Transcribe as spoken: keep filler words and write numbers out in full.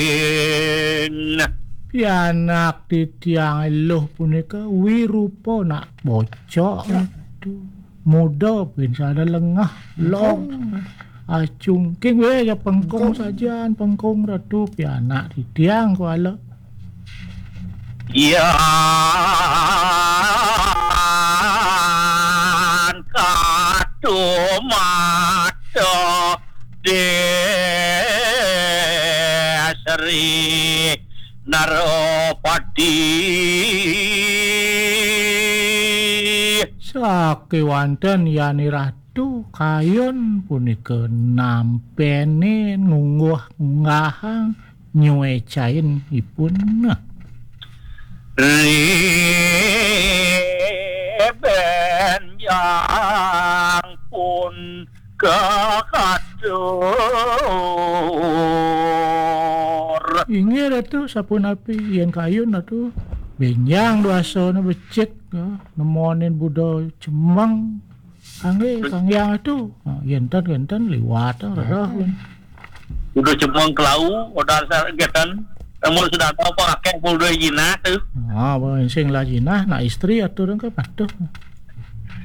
Pianak titiang eluh punika wirupa nak bocok aduh muda pun sada lengah long acung king we ya pengkong saja pengkong ratu pianak titiang kuala yan katumato desri naropati sakewanten yani ratu kayon punika nampene ngunguh-ngahang nyuecain ipun Reben yang pun kekadur ingi ratu sapun api yen kayun ratu benyang duaso na becek nemonin budo cemang angge kangyang itu yen tan yen tan liwat rada udah cemang kelau udah sargetan kamu sudah tahu pakai budo jinah tuh ah bah sing la jinah na istri atuh ke patuh